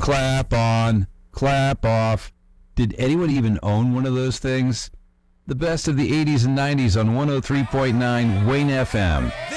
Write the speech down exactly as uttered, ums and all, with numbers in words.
Clap on, clap off. Did anyone even own one of those things? The best of the eighties and nineties on one oh three point nine Wayne F M.